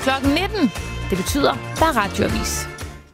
klokken 19. Det betyder, der er radioavis.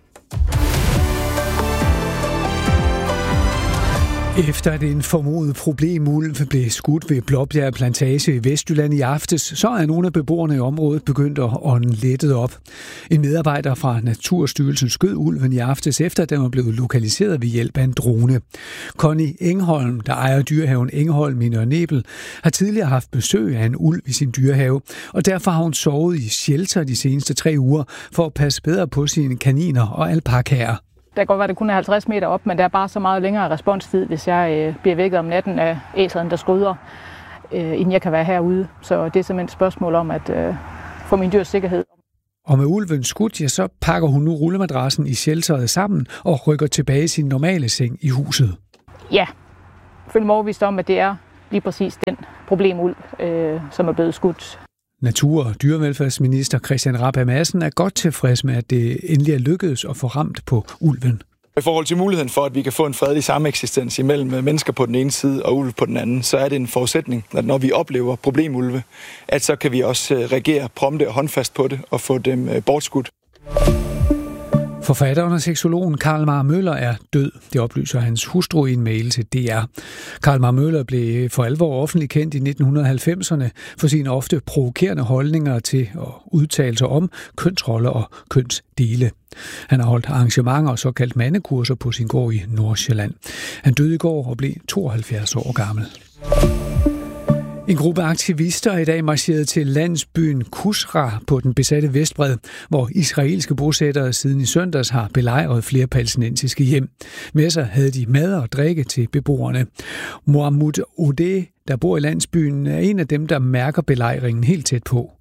Efter at en formodet problemulv blev skudt ved Blåbjerg Plantage i Vestjylland i aftes, så er nogle af beboerne i området begyndt at ånde lettet op. En medarbejder fra Naturstyrelsen skød ulven i aftes, efter at den var blevet lokaliseret ved hjælp af en drone. Connie Engholm, der ejer dyrehaven Engholm i Nørre Nebel, har tidligere haft besøg af en ulv i sin dyrehave, og derfor har hun sovet i shelter de seneste 3 uger for at passe bedre på sine kaniner og alpakaer. Der kan godt være, at det kun er 50 meter op, men der er bare så meget længere responstid, hvis jeg bliver vækket om natten af æseren, der skryder, inden jeg kan være herude. Så det er simpelthen et spørgsmål om at få min dyrs sikkerhed. Og med ulven skudt, ja, så pakker hun nu rullemadrassen i shelteret sammen og rykker tilbage i sin normale seng i huset. Ja, følg mig overbevist om, at det er lige præcis den problemulv, som er blevet skudt. Natur- og dyrevelfærdsminister Christian Rabjerg Madsen er godt tilfreds med, at det endelig er lykkedes at få ramt på ulven. I forhold til muligheden for, at vi kan få en fredelig sameksistens imellem mennesker på den ene side og ulve på den anden, så er det en forudsætning, at når vi oplever problemulve, at så kan vi også reagere prompte og håndfast på det og få dem bortskudt. Forfatteren og seksologen Carl Mar Møller er død. Det oplyser hans hustru i en mail til DR. Carl Mar Møller blev for alvor offentligt kendt i 1990'erne for sine ofte provokerende holdninger til og udtalelser om kønsroller og kønsdele. Han har holdt arrangementer og såkaldt mandekurser på sin gård i Nordsjælland. Han døde i går og blev 72 år gammel. En gruppe aktivister er i dag marcheret til landsbyen Kusra på den besatte Vestbred, hvor israelske bosættere siden i søndags har belejret flere palæstinensiske hjem. Med sig havde de mad og drikke til beboerne. Mohammed Odeh, der bor i landsbyen, er en af dem, der mærker belejringen helt tæt på.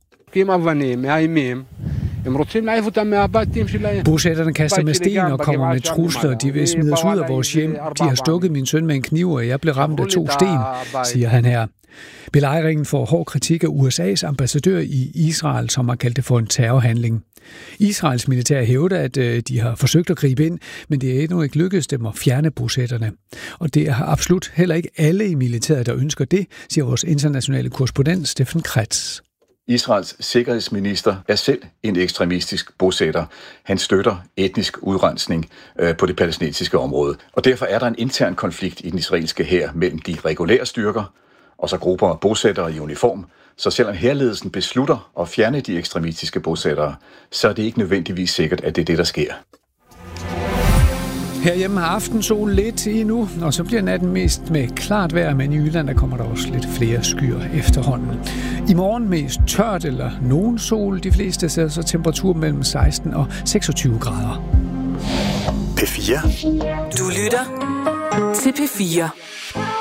Bosætterne kaster med sten og kommer med trusler. De vil smide os ud af vores hjem. De har stukket min søn med en kniv, og jeg blev ramt af 2 sten, siger han her. Belejringen får hård kritik af USA's ambassadør i Israel, som har kaldt det for en terrorhandling. Israels militær hævder, at de har forsøgt at gribe ind, men det er endnu ikke lykkedes dem at fjerne bosætterne. Og det er absolut heller ikke alle i militæret, der ønsker det, siger vores internationale korrespondent Steffen Kretz. Israels sikkerhedsminister er selv en ekstremistisk bosætter. Han støtter etnisk udrensning på det palæstinensiske område. Og derfor er der en intern konflikt i den israelske hær mellem de regulære styrker og så grupper af bosættere i uniform. Så selvom hærledelsen beslutter at fjerne de ekstremistiske bosættere, så er det ikke nødvendigvis sikkert, at det er det, der sker. Herhjemme har aftensol lidt endnu, og så bliver natten mest med klart vejr, men i Jylland der kommer der også lidt flere skyer efterhånden. I morgen mest tørt eller nogen sol, de fleste steder, så temperatur mellem 16 og 26 grader. P4. Du lytter til P4.